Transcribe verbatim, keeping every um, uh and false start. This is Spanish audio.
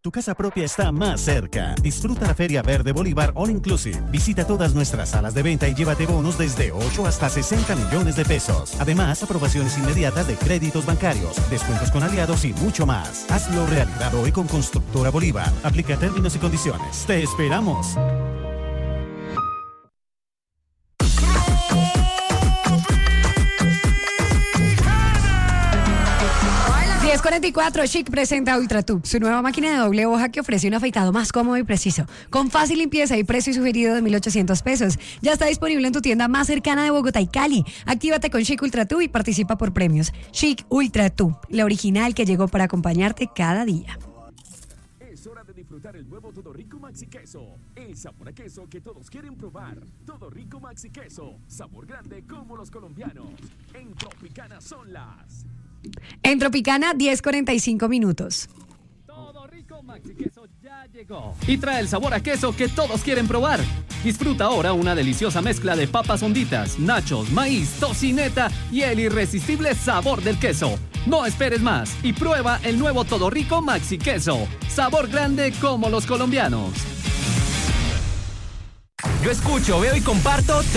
Tu casa propia está más cerca. Disfruta la Feria Verde Bolívar All Inclusive. Visita todas nuestras salas de venta y llévate bonos desde ocho hasta sesenta millones de pesos. Además, aprobaciones inmediatas de créditos bancarios, descuentos con aliados y mucho más. Hazlo realidad hoy con Constructora Bolívar. Aplica términos y condiciones. ¡Te esperamos! diez cuarenta y cuatro, Chic presenta UltraTube, su nueva máquina de doble hoja que ofrece un afeitado más cómodo y preciso, con fácil limpieza y precio sugerido de mil ochocientos pesos. Ya está disponible en tu tienda más cercana de Bogotá y Cali. Actívate con Chic UltraTube y participa por premios. Chic UltraTube, la original que llegó para acompañarte cada día. Es hora de disfrutar el nuevo Todo Rico Maxi Queso. El sabor a queso que todos quieren probar. Todo Rico Maxi Queso. Sabor grande como los colombianos. En Tropicana son las... En Tropicana, diez cuarenta y cinco minutos. Todo Rico Maxi Queso ya llegó y trae el sabor a queso que todos quieren probar. Disfruta ahora una deliciosa mezcla de papas honditas, nachos, maíz, tocineta y el irresistible sabor del queso. No esperes más y prueba el nuevo Todo Rico Maxi Queso. Sabor grande como los colombianos. Yo escucho, veo y comparto